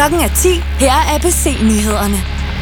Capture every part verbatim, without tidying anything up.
Klokken er ti. Her er A B C-nyhederne.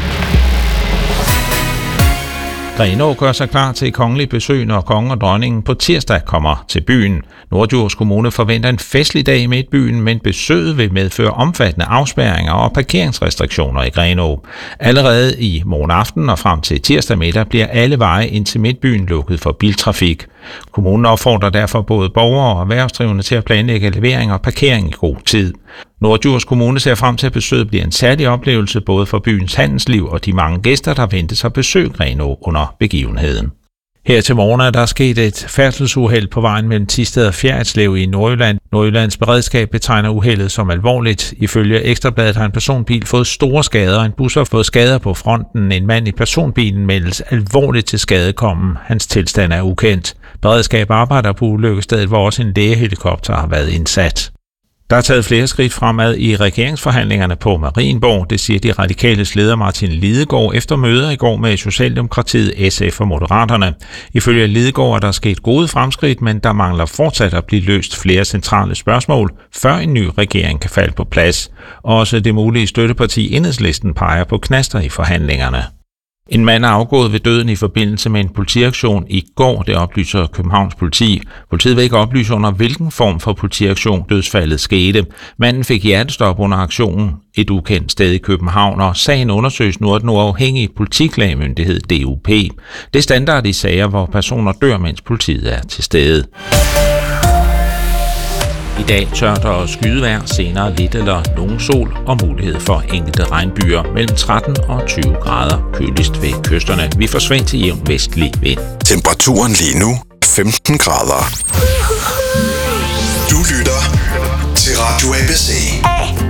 Grenaa gør sig klar til kongelig besøg, når kongen og dronningen på tirsdag kommer til byen. Norddjurs Kommune forventer en festlig dag i midtbyen, men besøget vil medføre omfattende afspærringer og parkeringsrestriktioner i Grenaa. Allerede i morgen aften og frem til tirsdag middag bliver alle veje ind til midtbyen lukket for biltrafik. Kommunen opfordrer derfor både borgere og erhvervsdrivende til at planlægge levering og parkering i god tid. Norddjurs Kommune ser frem til, at besøget bliver en særlig oplevelse både for byens handelsliv og de mange gæster, der ventes at besøge Grenaa under begivenheden. Her til morgen er der sket et færdselsuheld på vejen mellem Thisted og Fjerritslev i Nordjylland. Nordjyllands beredskab betegner uheldet som alvorligt. Ifølge Ekstrabladet har en personbil fået store skader, en bus har fået skader på fronten. En mand i personbilen meldes alvorligt til skadekommen. Hans tilstand er ukendt. Beredskab arbejder på ulykkestedet, hvor også en lægehelikopter har været indsat. Der er taget flere skridt fremad i regeringsforhandlingerne på Marienborg, det siger de radikales leder Martin Lidegaard efter møder i går med Socialdemokratiet, S F og Moderaterne. Ifølge Lidegaard er der sket gode fremskridt, men der mangler fortsat at blive løst flere centrale spørgsmål, før en ny regering kan falde på plads. Også det mulige støtteparti Enhedslisten peger på knaster i forhandlingerne. En mand er afgået ved døden i forbindelse med en politiaktion i går, det oplyser Københavns politi. Politiet vil ikke oplyse under, hvilken form for politiaktion dødsfaldet skete. Manden fik hjertestop under aktionen et ukendt sted i København, og sagen undersøges nu af den uafhængige politiklagemyndighed D U P. Det er standard i sager, hvor personer dør, mens politiet er til stede. I dag tørt og skydevejr, senere lidt eller nogen sol og mulighed for enkelte regnbyer mellem tretten og tyve grader, køligst ved kysterne. Vi får sving til jævn vestlig vind. Temperaturen lige nu femten grader. Du lytter til Radio A B C.